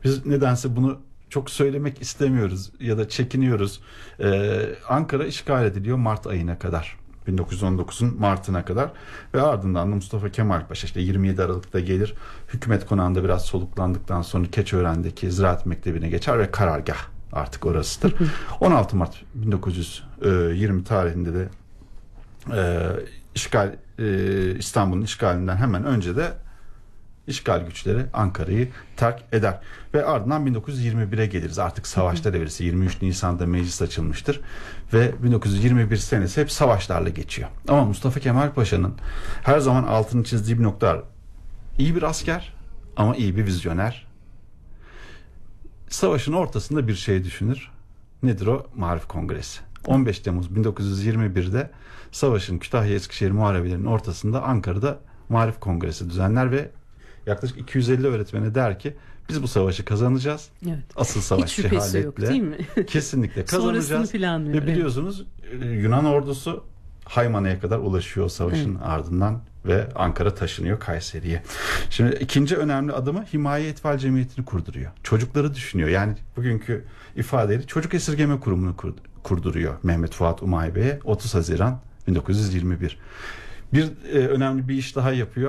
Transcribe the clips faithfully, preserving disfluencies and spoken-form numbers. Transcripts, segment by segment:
Biz nedense bunu çok söylemek istemiyoruz ya da çekiniyoruz. Ee, Ankara işgal ediliyor Mart ayına kadar. bin dokuz yüz on dokuzun Mart'ına kadar ve ardından da Mustafa Kemal Paşa işte yirmi yedi Aralık'ta gelir. Hükümet konağında biraz soluklandıktan sonra Keçiören'deki Ziraat Mektebi'ne geçer ve karargah artık orasıdır. on altı Mart bin dokuz yüz yirmi tarihinde de e, işgal e, İstanbul'un işgalinden hemen önce de işgal güçleri Ankara'yı terk eder. Ve ardından bin dokuz yüz yirmi bire geliriz. Artık savaşlar evresi. yirmi üç Nisan'da meclis açılmıştır. Ve bin dokuz yüz yirmi bir senesi hep savaşlarla geçiyor. Ama Mustafa Kemal Paşa'nın her zaman altını çizdiği bir nokta var. İyi bir asker ama iyi bir vizyoner. Savaşın ortasında bir şey düşünür. Nedir o? Maarif Kongresi. on beş Temmuz bin dokuz yüz yirmi birde savaşın Kütahya-Eskişehir muharebelerinin ortasında Ankara'da Maarif Kongresi düzenler ve yaklaşık iki yüz elli öğretmene der ki biz bu savaşı kazanacağız. Evet. Asıl savaş hiç şüphesi cehaletle. yok değil mi? Kesinlikle kazanacağız. Ve biliyorsunuz Yunan ordusu Haymana'ya kadar ulaşıyor o savaşın evet. ardından ve Ankara taşınıyor Kayseri'ye. Şimdi ikinci önemli adımı Himaye Etfal Cemiyeti'ni kurduruyor. Çocukları düşünüyor. Yani bugünkü ifadeyle Çocuk Esirgeme Kurumu'nu kurduruyor Mehmet Fuat Umay Bey'e otuz Haziran bin dokuz yüz yirmi bir. Bir e, önemli bir iş daha yapıyor.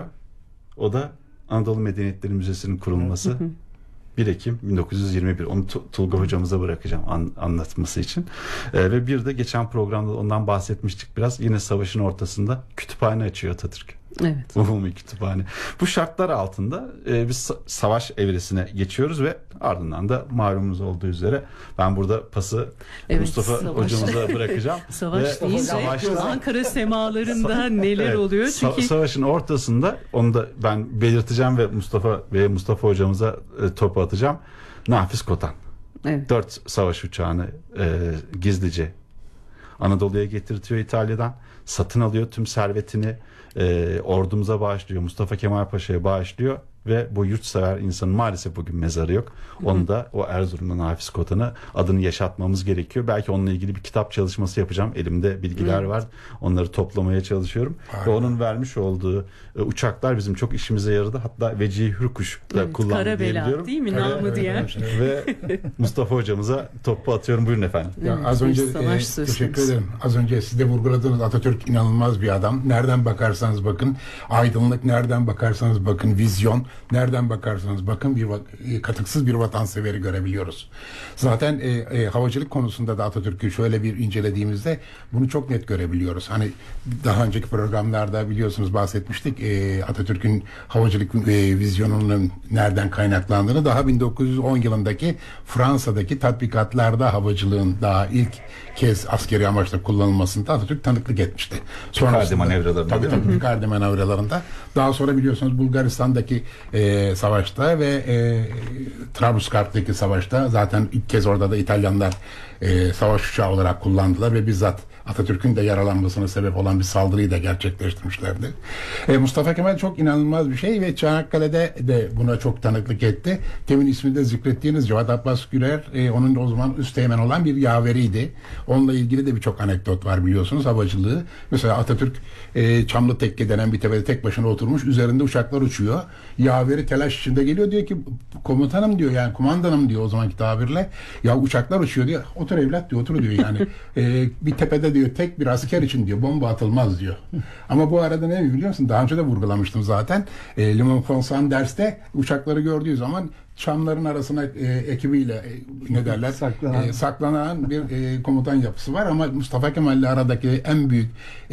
O da Anadolu Medeniyetleri Müzesi'nin kurulması. bir Ekim bin dokuz yüz yirmi bir. Onu Tulga hocamıza bırakacağım an, anlatması için. Ee, ve bir de geçen programda ondan bahsetmiştik biraz. Yine savaşın ortasında kütüphane açıyor Atatürk. Evet. Umumi kütüphane. Bu şartlar altında e, biz savaş evresine geçiyoruz ve ardından da malumunuz olduğu üzere ben burada pası evet, Mustafa savaş. hocamıza bırakacağım. Savaş deyince Ankara semalarında neler evet, oluyor? Çünkü savaşın ortasında onu da ben belirteceğim ve Mustafa ve Mustafa hocamıza e, topu atacağım. Nafiz Kotan. Evet. Dört savaş uçağını e, gizlice Anadolu'ya getirtiyor İtalya'dan. Satın alıyor tüm servetini. E, ordumuza bağışlıyor. Mustafa Kemal Paşa'ya bağışlıyor ve bu yurtsever insanın maalesef bugün mezarı yok. Onu da o Erzurum'dan Nafiz Kotan'ı adını yaşatmamız gerekiyor. Belki onunla ilgili bir kitap çalışması yapacağım. Elimde bilgiler evet. var. Onları toplamaya çalışıyorum. Aynen. Ve onun vermiş olduğu e, uçaklar bizim çok işimize yaradı. Hatta Vecihi Hürkuş da evet, kullandı diyebiliyorum. Değil mi? Evet, namı evet, diğer. Evet. Ve Mustafa hocamıza topu atıyorum. Buyurun efendim. Ya, az önce e, teşekkür ederim. Az önce siz de vurguladınız. Atatürk inanılmaz bir adam. Nereden bakarsanız bakın. Aydınlık, nereden bakarsanız bakın. Vizyon. Nereden bakarsanız bakın bir katıksız bir vatanseveri görebiliyoruz. Zaten e, e, havacılık konusunda da Atatürk'ü şöyle bir incelediğimizde bunu çok net görebiliyoruz. Hani daha önceki programlarda biliyorsunuz bahsetmiştik e, Atatürk'ün havacılık e, vizyonunun nereden kaynaklandığını daha bin dokuz yüz on yılındaki Fransa'daki tatbikatlarda havacılığın daha ilk kez askeri amaçla kullanılmasında Atatürk tanıklık etmişti. Picardy manevralarında. Tabii tabii Picardy manevralarında. Daha sonra biliyorsunuz Bulgaristan'daki e, savaşta ve e, Trablusgarp'taki savaşta zaten ilk kez orada da İtalyanlar e, savaş uçağı olarak kullandılar ve bizzat Atatürk'ün de yaralanmasına sebep olan bir saldırıyı da gerçekleştirmişlerdi. E, Mustafa Kemal çok inanılmaz bir şey ve Çanakkale'de de buna çok tanıklık etti. Demin isminde zikrettiğiniz Cevat Abbas Gürer e, onun o zaman üsteğmen olan bir yaveriydi. Onunla ilgili de birçok anekdot var biliyorsunuz havacılığı. Mesela Atatürk e, Çamlı Tekke denen bir tepede tek başına oturmuş. Üzerinde uçaklar uçuyor. Yaveri telaş içinde geliyor diyor ki komutanım diyor yani kumandanım diyor o zamanki tabirle. Ya uçaklar uçuyor diyor. Otur evlat diyor otur diyor yani. e, bir tepede diyor tek bir asker için diyor bomba atılmaz diyor. Ama bu arada ne biliyor musun? Daha önce de vurgulamıştım zaten. E, Limon von Sanders'te uçakları gördüğü zaman çamların arasına e, ekibiyle e, ne derler saklanan, e, saklanan bir e, komutan yapısı var ama Mustafa Kemal ile aradaki en büyük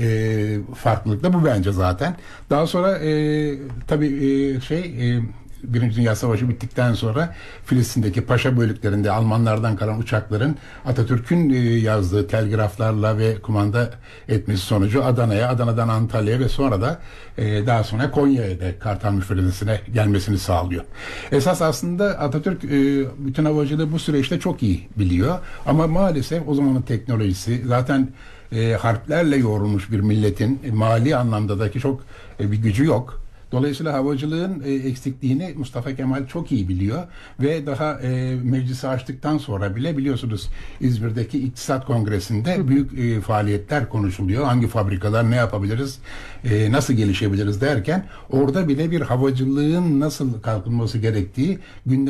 e, farklılık da bu bence zaten. Daha sonra e, tabii e, şey e, Birinci Dünya Savaşı bittikten sonra Filistin'deki paşa bölüklerinde Almanlardan kalan uçakların Atatürk'ün yazdığı telgraflarla ve kumanda etmesi sonucu Adana'ya, Adana'dan Antalya'ya ve sonra da e, daha sonra Konya'ya da Kartal Müfredesi'ne gelmesini sağlıyor. Esas aslında Atatürk e, bütün havacılığı bu süreçte çok iyi biliyor ama maalesef o zamanın teknolojisi zaten e, harplerle yoğrulmuş bir milletin e, mali anlamdaki çok e, bir gücü yok. Dolayısıyla havacılığın e, eksikliğini Mustafa Kemal çok iyi biliyor ve daha e, meclisi açtıktan sonra bile biliyorsunuz İzmir'deki İktisat Kongresi'nde büyük e, faaliyetler konuşuluyor. Hangi fabrikalar ne yapabiliriz, e, nasıl gelişebiliriz derken orada bile bir havacılığın nasıl kalkınması gerektiği gündeme